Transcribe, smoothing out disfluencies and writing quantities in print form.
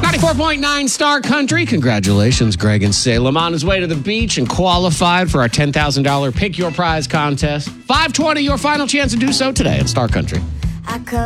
94.9 Star Country. Congratulations, Greg and Salem. On his way to the beach and qualified for our $10,000 Pick Your Prize contest. 520, your final chance to do so today at Star Country.